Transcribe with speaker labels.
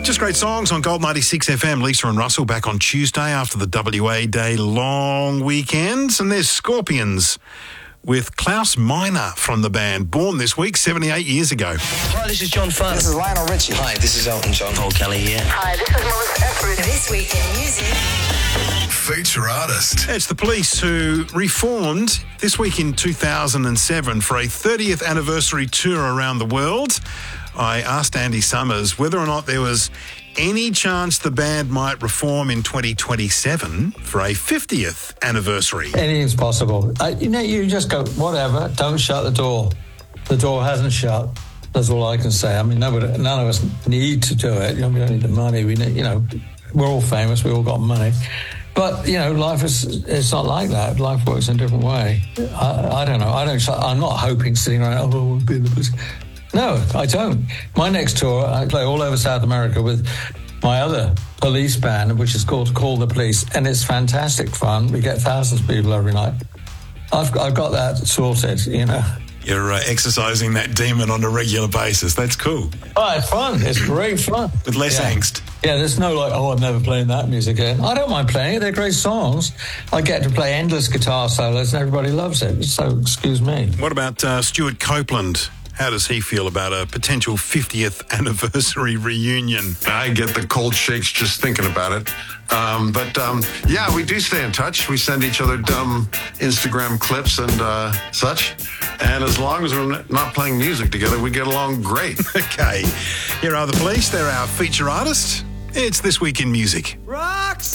Speaker 1: Just great songs on Gold 96 FM. Lisa and Russell back on Tuesday after the WA Day long weekend. And there's Scorpions with Klaus Meine from the band, born this week 78 years ago.
Speaker 2: Hi, this is John Fun.
Speaker 3: This is Lionel Richie.
Speaker 2: Hi, this is Elton John. Paul Kelly here.
Speaker 4: Hi, this is Melissa Etheridge.
Speaker 5: This Week in Music.
Speaker 6: Feature artist.
Speaker 1: It's the Police, who reformed this week in 2007 for a 30th anniversary tour around the world. I asked Andy Summers whether or not there was any chance the band might reform in 2027 for a 50th anniversary.
Speaker 7: Anything's possible. You just go, whatever, don't shut the door. The door hasn't shut. That's all I can say. I mean, none of us need to do it. We don't need the money. We need, we're all famous. We all got money. But, life it's not like that. Life works in a different way. I don't know. I'm not hoping sitting around, we'll be in the business. No, I don't. My next tour, I play all over South America with my other Police band, which is called Call the Police, and it's fantastic fun. We get thousands of people every night. I've got that sorted,
Speaker 1: You're exercising that demon on a regular basis. That's cool.
Speaker 7: Oh, it's fun. It's great fun.
Speaker 1: With less angst.
Speaker 7: Yeah, there's no I'm never playing that music again. I don't mind playing it. They're great songs. I get to play endless guitar solos and everybody loves it. So, excuse me.
Speaker 1: What about Stuart Copeland? How does he feel about a potential 50th anniversary reunion?
Speaker 6: I get the cold shakes just thinking about it. But we do stay in touch. We send each other dumb Instagram clips and such. And as long as we're not playing music together, we get along great.
Speaker 1: Okay. Here are the Police. They're our feature artists. It's This Week in Music.